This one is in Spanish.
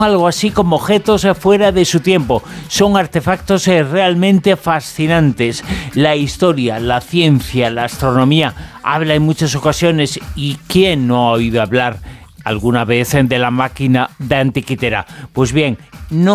algo así como objetos fuera de su tiempo. Son artefactos realmente fascinantes. La historia, la ciencia, la astronomía habla en muchas ocasiones, y ¿quién no ha oído hablar alguna vez de la máquina de Antiquitera? Pues bien, no